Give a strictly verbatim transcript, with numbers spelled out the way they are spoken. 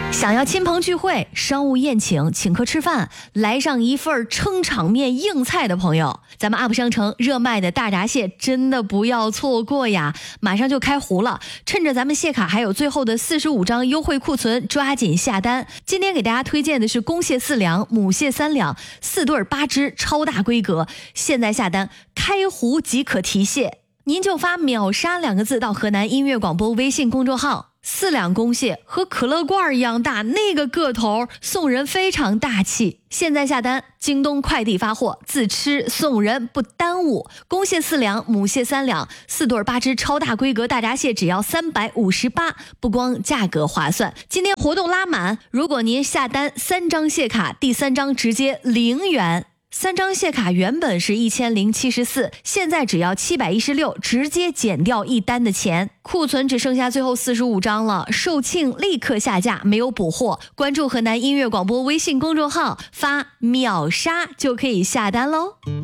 想要亲朋聚会、商务宴请、请客吃饭，来上一份撑场面硬菜的朋友，咱们 U P 商城热卖的大闸蟹真的不要错过呀！马上就开壶了，趁着咱们蟹卡还有最后的四十五张优惠库存，抓紧下单。今天给大家推荐的是公蟹四两、母蟹三两，四对八只，超大规格。现在下单，开壶即可提蟹。您就发秒杀两个字到河南音乐广播微信公众号。四两公蟹和可乐罐一样大，那个个头送人非常大气。现在下单，京东快递发货，自吃送人不耽误。公蟹四两，母蟹三两，四对八只，超大规格大闸蟹只要三百五十八，不光价格划算，今天活动拉满，如果您下单三张蟹卡，第三张直接零元。三张蟹卡原本是一千零七十四，现在只要七百一十六，直接减掉一单的钱。库存只剩下最后四十五张了，售罄立刻下架，没有补货。关注河南音乐广播微信公众号，发秒杀就可以下单喽。